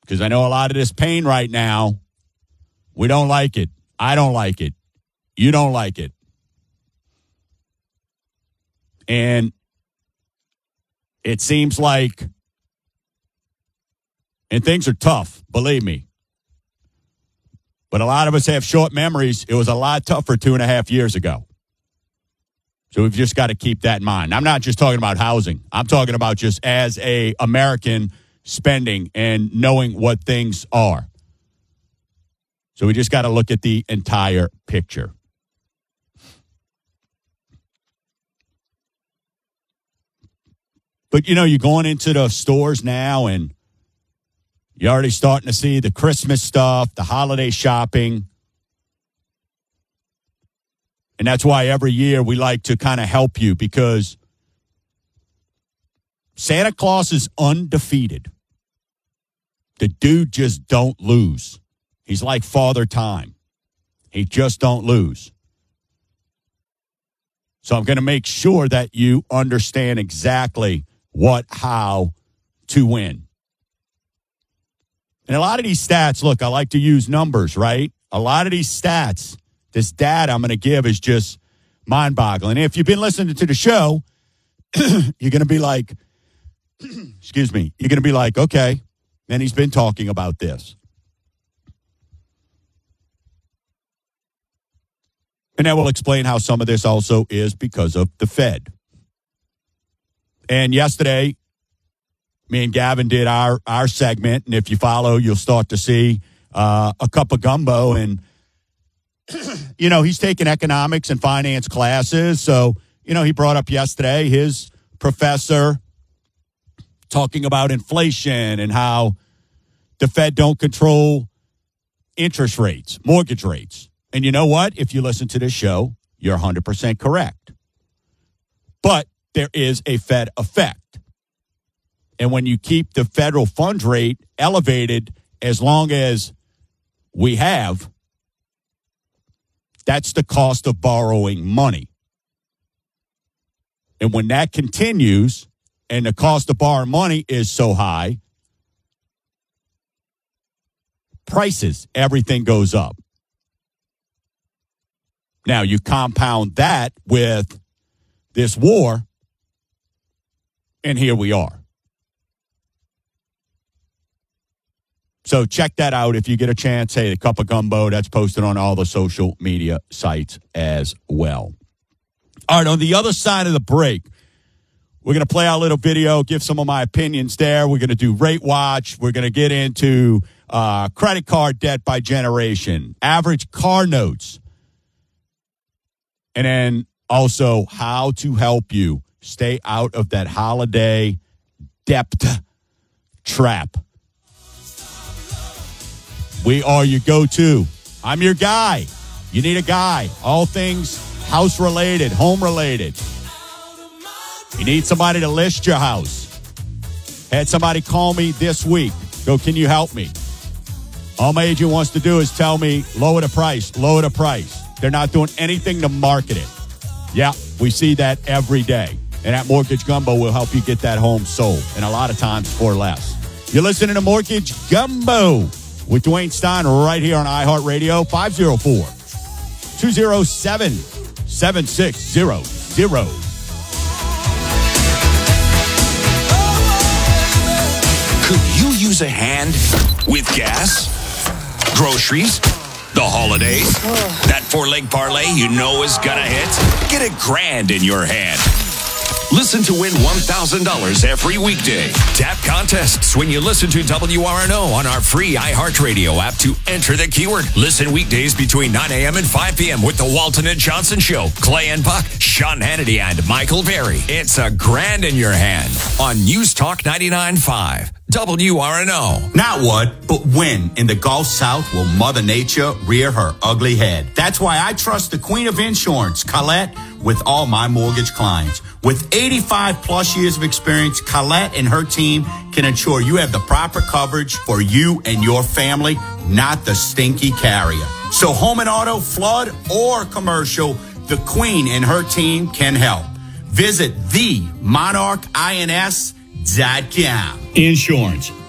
because I know a lot of this pain right now, we don't like it. I don't like it. You don't like it. And it seems like, and things are tough, believe me. But a lot of us have short memories. It was a lot tougher 2.5 years ago. So we've just got to keep that in mind. I'm not just talking about housing. I'm talking about just as a American spending and knowing what things are. So we just got to look at the entire picture. But, you're going into the stores now and you're already starting to see the Christmas stuff, the holiday shopping. And that's why every year we like to kind of help you, because Santa Claus is undefeated. The dude just don't lose. He's like Father Time. He just don't lose. So I'm going to make sure that you understand exactly what, how to win. And a lot of these stats, look, I like to use numbers, right? A lot of these stats, this data I'm going to give is just mind-boggling. If you've been listening to the show, you're going to be like, excuse me, you're going to be like, okay, and he's been talking about this. And that will explain how some of this also is because of the Fed. And yesterday, me and Gavin did our segment, and if you follow, you'll start to see a cup of gumbo. And, he's taking economics and finance classes. So, he brought up yesterday his professor talking about inflation and how the Fed don't control interest rates, mortgage rates. And you know what? If you listen to this show, you're 100% correct. But there is a Fed effect. And when you keep the federal funds rate elevated as long as we have, that's the cost of borrowing money. And when that continues and the cost of borrowing money is so high, prices, everything goes up. Now, you compound that with this war, and here we are. So check that out if you get a chance. Hey, the Cup of Gumbo, that's posted on all the social media sites as well. All right, on the other side of the break, we're going to play our little video, give some of my opinions there. We're going to do Rate Watch. We're going to get into credit card debt by generation, average car notes, and then also how to help you stay out of that holiday debt trap. We are your go-to. I'm your guy. You need a guy. All things house-related, home-related. You need somebody to list your house. Had somebody call me this week. Go, can you help me? All my agent wants to do is tell me, lower the price, lower the price. They're not doing anything to market it. Yeah, we see that every day. And at Mortgage Gumbo, we'll help you get that home sold. And a lot of times for less. You're listening to Mortgage Gumbo with Dwayne Stein right here on iHeartRadio, 504-207-7600. Could you use a hand with gas, groceries, the holidays? That four-leg parlay you know is gonna hit? Get $1,000 in your hand. Listen to win $1,000 every weekday. Tap contests when you listen to WRNO on our free iHeartRadio app to enter the keyword. Listen weekdays between 9 a.m. and 5 p.m. with the Walton and Johnson Show. Clay and Buck, Sean Hannity, and Michael Berry. It's $1,000 in your hand on News Talk 99.5. WRNO. Not what, but when in the Gulf South will Mother Nature rear her ugly head. That's why I trust the Queen of Insurance, Colette, with all my mortgage clients. With 85 plus years of experience, Colette and her team can ensure you have the proper coverage for you and your family, not the stinky carrier. So home and auto, flood, or commercial, the Queen and her team can help. Visit themonarchins.com. Insurance,